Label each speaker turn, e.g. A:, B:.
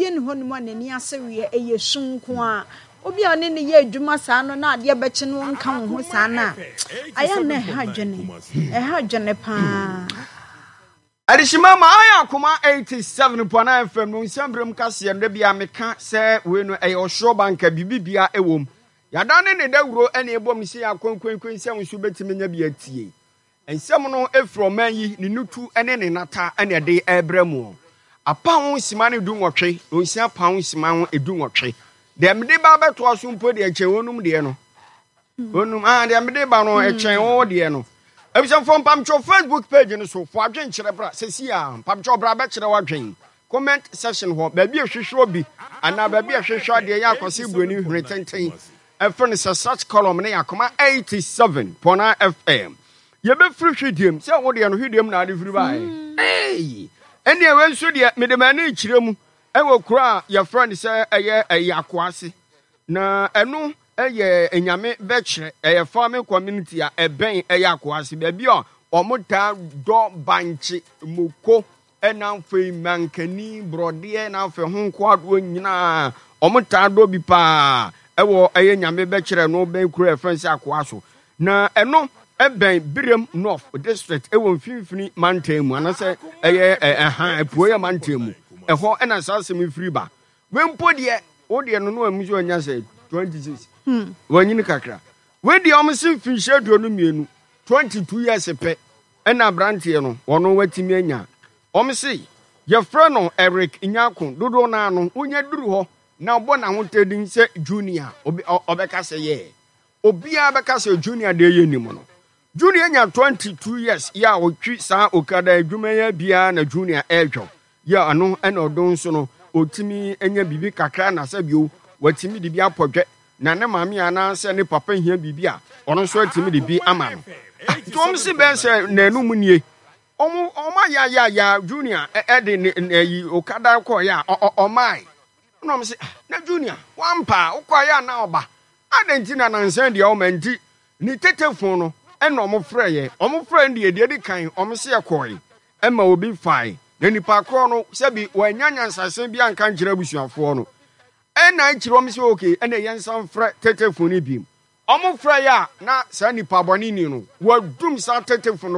A: ɔte ne hɔ no mu anani asewe ɛyɛ sunko a obi a ne ye adwuma saa no na ade bɛkye no nka wo ho saa na aya na ɛha dwene pa
B: Adishima ma aya kuma 87.9 FM no nsambram kase no bia meka se we no e osho banka bibibia ewom yada ne dawuro ene ebom se akonkwankwan nsam nso betime nya bia tie ensam no efro man yi ne nutu ene ne nata ene de ebremu apa ho sima ne du nwotwe onsia pa ho sima ho edu nwotwe dem de ba beto aso mpo de echen wonum de no wonum dem de ba no echen wo de no Ebisem from Pamcho Facebook page no so for adwen kire bra sesia Pamcho bra be kire wadwen comment section ho ba bi ehwehwe obi ana ba bi ehwehwe de ya akose buani hwetenten efre se search column ne yakoma 87.9 FM ye be free hwediem se wo de no hwediem na ade free bai eni ewe nso de me de mani kire mu ewo kura your friend se eye akoase na eno eye enyame bekire eye farming community a eben eye akoase ba bi o omuta do banchi moko enamfei mankani brode na afa ho kwado nyina omuta do bi pa ewo eye nyame bekire no ben kura efense akoaso na eno eben Birem North district ewo mfimfini mantemu anase eye epuoya mantemu eho ena sasem free ba wempo de wo de no no amuzo anya se 26 wanyini kakra we de omsin fi shedo no mienu 22 years pe ena brantie no wono watimi anya omsi ye frɛ no Eric Nyakun dodo na no unya duru ho na obo na ho tedin se junior obeka se ye obia beka se junior de ye nim no junior nya 22 years ya otwi sa okada adwuma ya bia na junior edwo ya ano ena odon so no otimi enya bibi kakra na sabio watimi de bia podwe na ne maami ana se ne papa hia bibi a ono so atimi de bi ama no tom si ben se na enu munie oma ya junior ede yi okada ko ya omai no me se na junior wampa ukwa ya na oba adentina na nsan de o manti ni tetefon no ena omo frɛ ndi de kan omo se ekoi ema obi fai na nipa kro no se bi wanyanya nsase bi anka nkyira busuafo no ena nkyira omo se okay ena yensan frɛ tetefon ni bi omo frɛ ya na sa nipa bɔne ni no wadum sa tetefon